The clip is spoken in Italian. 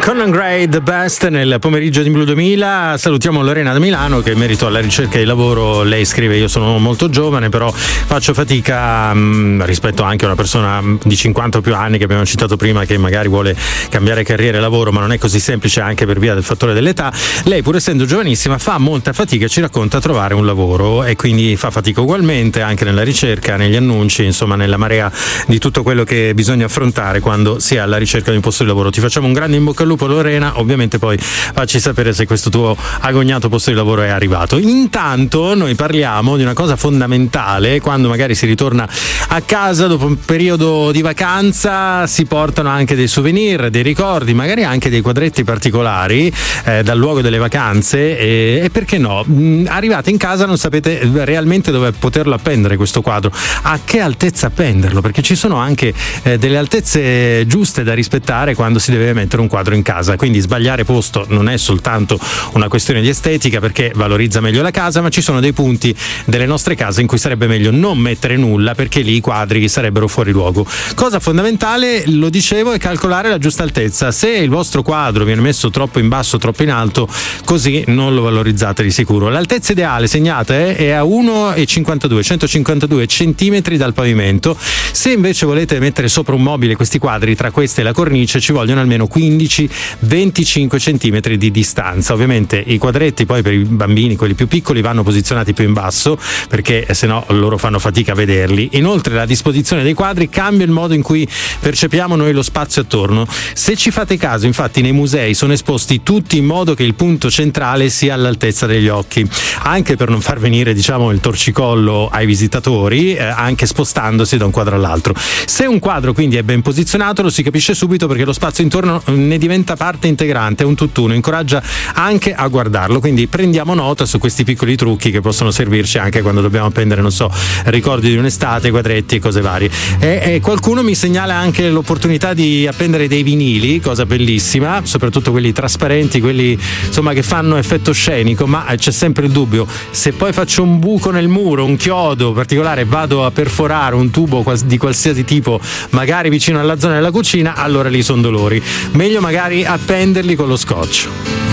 Conan Gray, The Best, nel pomeriggio di Blu 2000. Salutiamo Lorena da Milano che in merito alla ricerca di lavoro lei scrive: io sono molto giovane però faccio fatica rispetto anche a una persona di 50 o più anni che abbiamo citato prima, che magari vuole cambiare carriera e lavoro, ma non è così semplice anche per via del fattore dell'età. Lei, pur essendo giovanissima, fa molta fatica, ci racconta, a trovare un lavoro, e quindi fa fatica ugualmente anche nella ricerca, negli annunci, insomma nella marea di tutto quello che bisogna affrontare quando si è alla ricerca di un posto di lavoro. Ti facciamo un grande in bocca al lupo, Lorena, ovviamente poi facci sapere se questo tuo agognato posto di lavoro è arrivato. Intanto noi parliamo di una cosa fondamentale: quando magari si ritorna a casa dopo un periodo di vacanza si portano anche dei souvenir, dei ricordi, magari anche dei quadretti particolari dal luogo delle vacanze, e perché no, arrivate in casa non sapete realmente dove poterlo appendere questo quadro, a che altezza appenderlo, perché ci sono anche delle altezze giuste da rispettare quando si deve mettere un quadro in casa. Quindi sbagliare posto non è soltanto una questione di estetica, perché valorizza meglio la casa, ma ci sono dei punti delle nostre case in cui sarebbe meglio non mettere nulla, perché lì i quadri sarebbero fuori luogo. Cosa fondamentale, lo dicevo, è calcolare la giusta altezza. Se il vostro quadro viene messo troppo in basso, troppo in alto, così non lo valorizzate di sicuro. L'altezza ideale, segnate, è a 1,52, 152 centimetri dal pavimento. Se invece volete mettere sopra un mobile questi quadri, tra queste e la cornice ci vogliono almeno 15-25 centimetri di distanza. Ovviamente i quadretti poi per i bambini, quelli più piccoli, vanno posizionati più in basso, perché sennò loro fanno fatica a vederli. Inoltre la disposizione dei quadri cambia il modo in cui percepiamo noi lo spazio attorno. Se ci fate caso, infatti, nei musei sono esposti tutti in modo che il punto centrale sia all'altezza degli occhi, anche per non far venire, diciamo, il torcicollo ai visitatori, anche spostandosi da un quadro all'altro. Se un quadro quindi è ben posizionato, lo si capisce subito, perché lo spazio intorno ne diventa parte integrante, è un tutt'uno, incoraggia anche a guardarlo. Quindi prendiamo nota su questi piccoli trucchi che possono servirci anche quando dobbiamo appendere, non so, ricordi di un'estate, quadretti e cose varie. E qualcuno mi segnala anche l'opportunità di appendere dei vinili, cosa bellissima, soprattutto quelli trasparenti, quelli insomma che fanno effetto scenico, ma c'è sempre il dubbio: se poi faccio un buco nel muro, un chiodo particolare, vado a perforare un tubo di qualsiasi tipo, magari vicino alla zona della cucina, allora lì sono dolori. Meglio magari appenderli con lo scotch.